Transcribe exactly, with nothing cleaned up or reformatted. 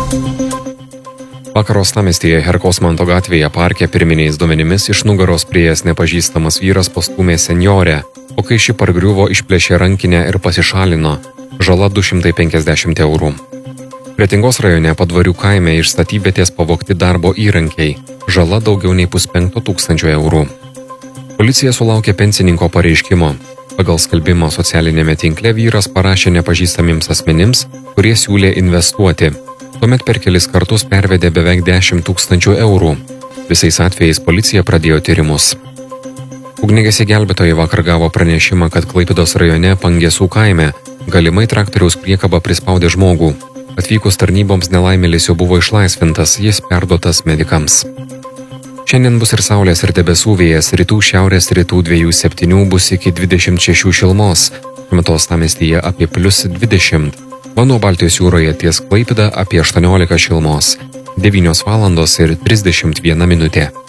Vakar Uostamiestyje Herkaus Manto gatvėje parke pirminiais duomenimis iš nugaros priėjęs nepažįstamas vyras pastūmė senjorę, o kai ši pargriuvo, išplėšė rankinę ir pasišalino. Žala du šimtai penkiasdešimt eurų. Kretingos rajone Padvarių kaime iš statybvietės pavogti darbo įrankiai. Žala daugiau nei puspenkto tūkstančio eurų. Policija sulaukė pensininko pareiškimo. Pagal skelbimą socialinėme tinkle vyras parašė nepažįstamiems asmenims, kurie siūlė investuoti. Tuomet per kelis kartus pervedė beveik dešimt tūkstančių eurų. Visais atvejais policija pradėjo tyrimus. Ugniagesiai gelbėtojai vakar gavo pranešimą, kad Klaipėdos rajone Pangesų kaime galimai traktoriaus priekaba prispaudė žmogų. Atvykus tarnyboms nelaimėlis jau buvo išlaisvintas, jis perduotas medikams. Šiandien bus ir saulės ir debesų vėjas, rytų šiaurės rytų dviejų septynių bus iki dvidešimt šešių šilumos, šiuo metu Uostamiestyje apie plius dvidešimt, o nuo Baltijos jūroje ties Klaipėda apie aštuoniolika šilumos, devynios valandos ir trisdešimt viena minutė.